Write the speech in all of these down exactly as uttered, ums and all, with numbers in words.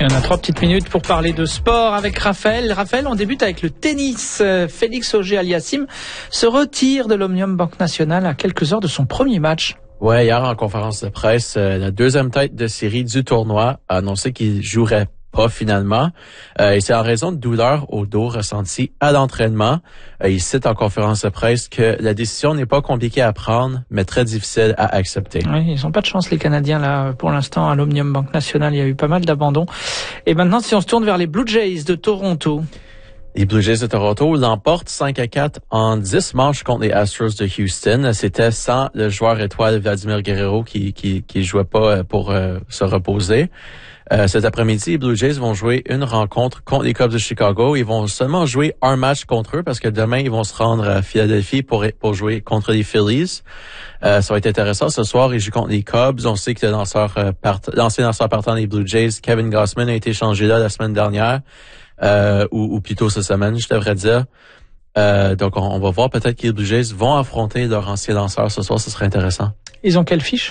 On a trois petites minutes pour parler de sport avec Raphaël. Raphaël, on débute avec le tennis. Félix Auger-Aliassime se retire de l'Omnium Banque Nationale à quelques heures de son premier match. Ouais, hier en conférence de presse, euh, la deuxième tête de série du tournoi a annoncé qu'il jouerait pas finalement. Euh, et c'est en raison de douleurs au dos ressenties à l'entraînement. Euh, il cite en conférence de presse que la décision n'est pas compliquée à prendre, mais très difficile à accepter. Oui, ils n'ont pas de chance les Canadiens là. Pour l'instant, à l'Omnium Banque Nationale, il y a eu pas mal d'abandons. Et maintenant, si on se tourne vers les Blue Jays de Toronto. Les Blue Jays de Toronto l'emportent cinq à quatre en dix manches contre les Astros de Houston. C'était sans le joueur étoile Vladimir Guerrero qui qui qui jouait pas pour euh, se reposer. Euh, cet après-midi, les Blue Jays vont jouer une rencontre contre les Cubs de Chicago. Ils vont seulement jouer un match contre eux parce que demain, ils vont se rendre à Philadelphie pour pour jouer contre les Phillies. Euh, ça va être intéressant. Ce soir, ils jouent contre les Cubs. On sait que le lanceur euh, part, l'ancien lanceur partant des Blue Jays, Kevin Gausman, a été changé là la semaine dernière. Euh, ou, ou plutôt cette semaine, je devrais dire. Euh, donc, on, on va voir peut-être que les Blue Jays vont affronter leur ancien lanceur ce soir. Ce serait intéressant. Ils ont quelle fiche?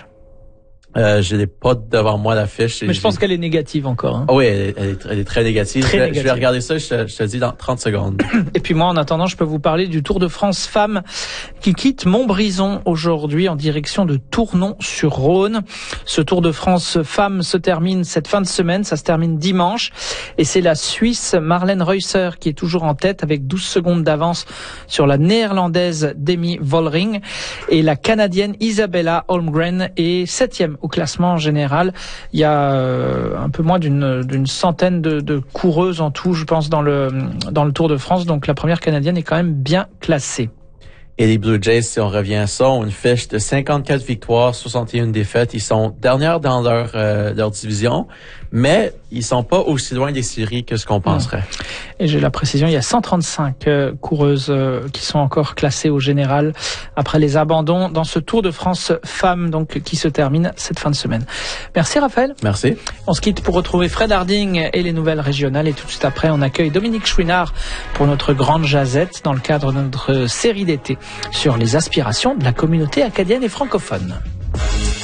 Euh, je n'ai pas devant moi la fiche. Mais je pense qu'elle est négative encore. Hein. Oh oui, elle est, elle, est, elle est très négative. Très je, vais, négative. je vais regarder ça, je te, je te dis dans trente secondes. Et puis moi, en attendant, je peux vous parler du Tour de France femmes qui quitte Montbrison aujourd'hui en direction de Tournon-sur-Rhône. Ce Tour de France femmes se termine cette fin de semaine, ça se termine dimanche. Et c'est la Suisse Marlène Reusser qui est toujours en tête avec douze secondes d'avance sur la néerlandaise Demi Vollering. Et la Canadienne Isabella Holmgren est septième au classement général. Il y a euh, un peu moins d'une, d'une centaine de, de coureuses en tout, je pense, dans le, dans le Tour de France. Donc la première Canadienne est quand même bien classée. Et les Blue Jays, si on revient à ça, ont une fiche de cinquante-quatre victoires, soixante et une défaites. Ils sont dernières dans leur euh, leur division, mais ils sont pas aussi loin des séries que ce qu'on penserait. Et j'ai la précision, il y a cent trente-cinq euh, coureuses euh, qui sont encore classées au général après les abandons dans ce Tour de France femmes, donc qui se termine cette fin de semaine. Merci Raphaël. Merci. On se quitte pour retrouver Fred Harding et les nouvelles régionales. Et tout de suite après, on accueille Dominique Chouinard pour notre grande jazette dans le cadre de notre série d'été sur les aspirations de la communauté acadienne et francophone.